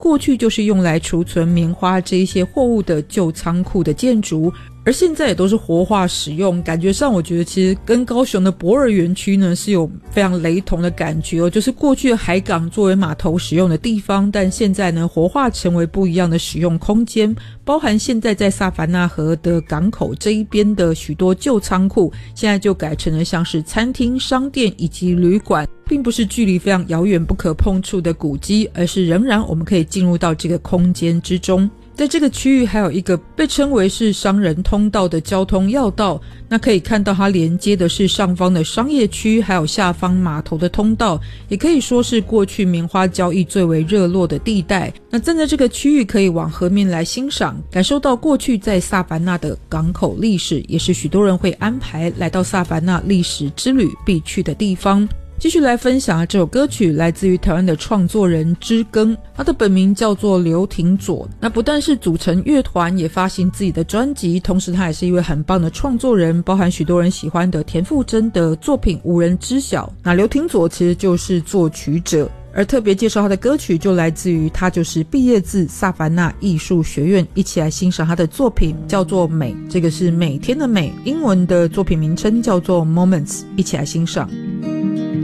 过去就是用来储存棉花这一些货物的旧仓库的建筑，而现在也都是活化使用。感觉上我觉得其实跟高雄的博尔园区呢是有非常雷同的感觉就是过去的海港作为码头使用的地方，但现在呢活化成为不一样的使用空间，包含现在在萨凡纳河的港口这一边的许多旧仓库，现在就改成了像是餐厅、商店以及旅馆，并不是距离非常遥远不可碰触的古迹，而是仍然我们可以进入到这个空间之中。在这个区域还有一个被称为是商人通道的交通要道，那可以看到它连接的是上方的商业区还有下方码头的通道，也可以说是过去棉花交易最为热络的地带。那站在这个区域可以往河面来欣赏，感受到过去在萨凡纳的港口历史，也是许多人会安排来到萨凡纳历史之旅必去的地方。继续来分享这首歌曲来自于台湾的创作人知更，他的本名叫做刘廷佐。那不但是组成乐团，也发行自己的专辑，同时他也是一位很棒的创作人，包含许多人喜欢的田馥甄的作品无人知晓。那刘廷佐其实就是作曲者，而特别介绍他的歌曲就来自于他就是毕业自萨凡纳艺术学院。一起来欣赏他的作品叫做美，这个是每天的美，英文的作品名称叫做 Moments， 一起来欣赏。